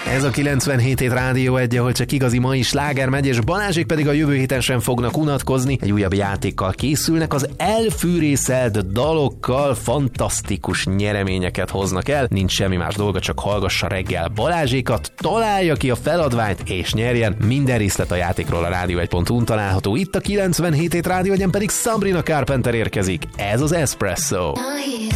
Ez a 97 hét Rádió 1, ahol csak igazi mai sláger megy, és Balázsék pedig a jövő héten sem fognak unatkozni. Egy újabb játékkal készülnek, az elfűrészelt dalokkal fantasztikus nyereményeket hoznak el. Nincs semmi más dolga, csak hallgassa reggel Balázsékat, találja ki a feladványt és nyerjen. Minden részlet a játékról a rádió1.hu-n található. Itt a 97 hét Rádió 1-en pedig Sabrina Carpenter érkezik. Ez az Espresso.